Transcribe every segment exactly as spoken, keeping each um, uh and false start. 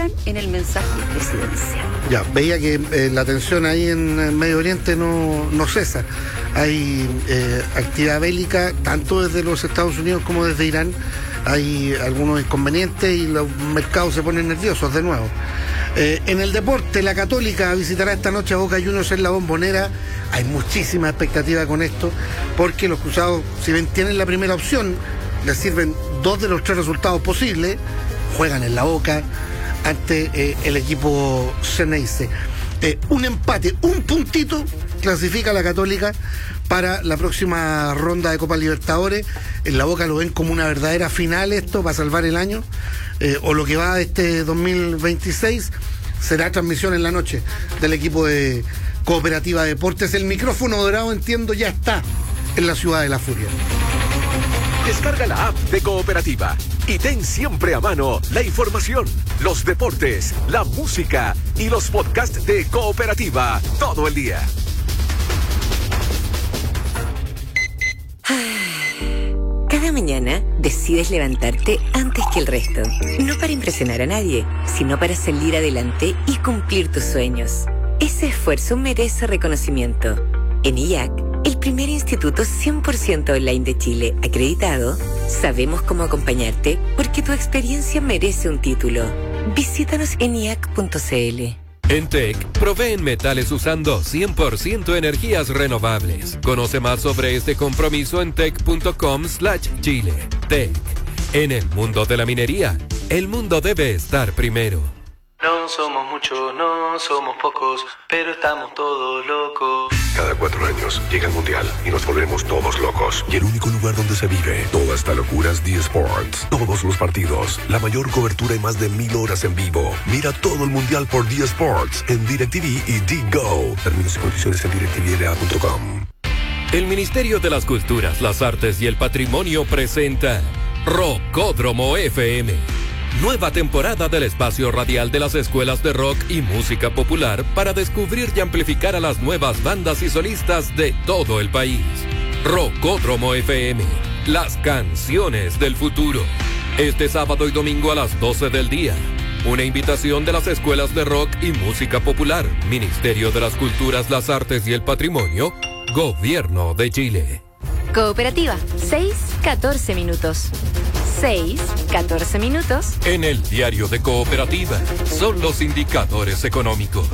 hablan en el mensaje presidencial. Ya, veía que eh, la tensión ahí en el Medio Oriente no, no cesa. Hay eh, actividad bélica tanto desde los Estados Unidos como desde Irán. Hay algunos inconvenientes y los mercados se ponen nerviosos de nuevo. Eh, en el deporte, la Católica visitará esta noche a Boca Juniors en la Bombonera. Hay muchísima expectativa con esto, porque los cruzados, si bien tienen la primera opción, les sirven dos de los tres resultados posibles, juegan en la Boca ante eh, el equipo Ceneice. Eh, un empate, un puntito, clasifica a la Católica para la próxima ronda de Copa Libertadores. En la Boca lo ven como una verdadera final esto, para salvar el año, eh, o lo que va de este dos mil veintiséis. Será transmisión en la noche del equipo de Cooperativa Deportes. El micrófono dorado, entiendo, ya está en la Ciudad de la Furia. Descarga la app de Cooperativa y ten siempre a mano la información, los deportes, la música y los podcasts de Cooperativa todo el día. Cada mañana decides levantarte antes que el resto. No para impresionar a nadie, sino para salir adelante y cumplir tus sueños. Ese esfuerzo merece reconocimiento. En I A C, el primer instituto cien por ciento online de Chile acreditado, sabemos cómo acompañarte porque tu experiencia merece un título. Visítanos en i a c punto c l. En T E C, proveen metales usando cien por ciento energías renovables. Conoce más sobre este compromiso en tec punto com slash chile. T E C. En el mundo de la minería, el mundo debe estar primero. No somos muchos, no somos pocos, pero estamos todos locos. Cada cuatro años llega el Mundial y nos volvemos todos locos. Y el único lugar donde se vive toda esta locura es D Sports. Todos los partidos, la mayor cobertura y más de mil horas en vivo. Mira todo el Mundial por D Sports en DirecTV y D-Go. Términos y condiciones en direct t v l a punto com. El Ministerio de las Culturas, las Artes y el Patrimonio presenta Rockódromo F M. Nueva temporada del espacio radial de las escuelas de rock y música popular para descubrir y amplificar a las nuevas bandas y solistas de todo el país. Rockódromo F M, las canciones del futuro. Este sábado y domingo a las doce del día. Una invitación de las escuelas de rock y música popular, Ministerio de las Culturas, las Artes y el Patrimonio, Gobierno de Chile. Cooperativa, seis catorce minutos. seis catorce minutos. En el diario de Cooperativa son los indicadores económicos.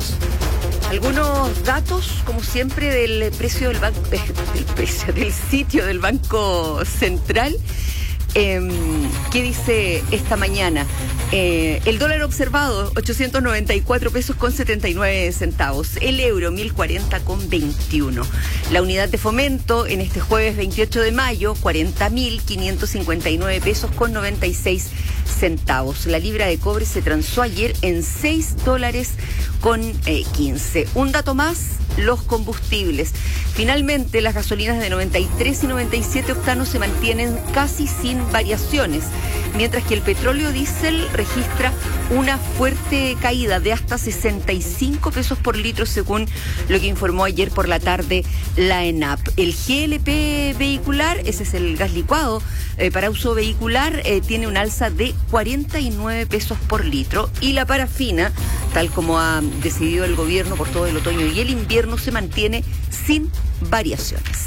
Algunos datos, como siempre, del precio del banco, del precio del sitio del Banco Central. Eh, ¿Qué dice esta mañana? Eh, el dólar observado, ochocientos noventa y cuatro pesos con setenta y nueve centavos. El euro, mil cuarenta con veintiuno. La unidad de fomento en este jueves veintiocho de mayo, cuarenta mil quinientos cincuenta y nueve pesos con noventa y seis centavos. La libra de cobre se transó ayer en seis dólares con eh, quince. Un dato más, los combustibles. Finalmente, las gasolinas de noventa y tres y noventa y siete octanos se mantienen casi sin variaciones, mientras que el petróleo diésel registra una fuerte caída de hasta sesenta y cinco pesos por litro, según lo que informó ayer por la tarde la ENAP. El G L P vehicular, ese es el gas licuado eh, para uso vehicular, eh, tiene un alza de cuarenta y nueve pesos por litro, y la parafina, tal como ha decidido el gobierno por todo el otoño y el invierno, se mantiene sin variaciones.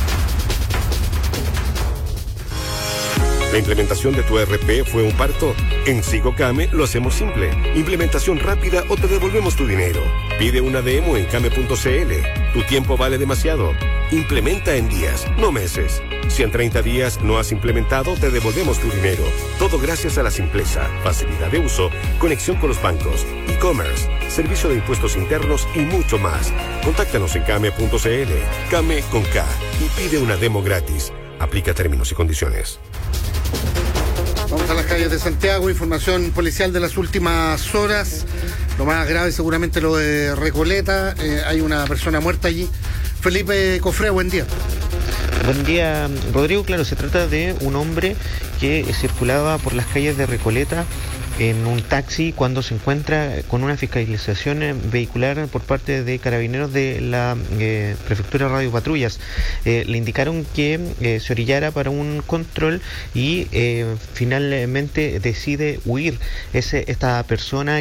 ¿La implementación de tu E R P fue un parto? En SigoCame lo hacemos simple. Implementación rápida o te devolvemos tu dinero. Pide una demo en came punto c l. Tu tiempo vale demasiado. Implementa en días, no meses. Si en treinta días no has implementado, te devolvemos tu dinero. Todo gracias a la simpleza, facilidad de uso, conexión con los bancos, e-commerce, servicio de impuestos internos y mucho más. Contáctanos en came punto c l. Came con K y pide una demo gratis. Aplica términos y condiciones. Vamos a las calles de Santiago, información policial de las últimas horas. Lo más grave seguramente lo de Recoleta, eh, hay una persona muerta allí. Felipe Cofré, buen día. Buen día, Rodrigo. Claro, se trata de un hombre que circulaba por las calles de Recoleta en un taxi cuando se encuentra con una fiscalización vehicular por parte de carabineros de la eh, prefectura Radio Patrullas. Eh, le indicaron que eh, se orillara para un control y eh, finalmente decide huir. Es esta persona